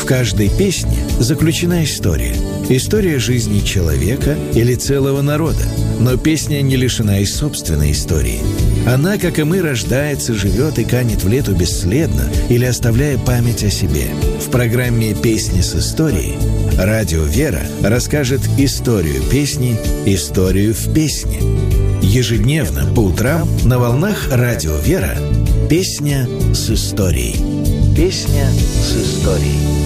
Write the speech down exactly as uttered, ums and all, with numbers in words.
В каждой песне заключена история. История жизни человека или целого народа. Но песня не лишена и собственной истории. Она, как и мы, рождается, живет и канет в лету бесследно или оставляя память о себе. В программе «Песни с историей» Радио Вера расскажет историю песни, историю в песне. Ежедневно по утрам на волнах Радио Вера «Песня с историей». Песня с историей.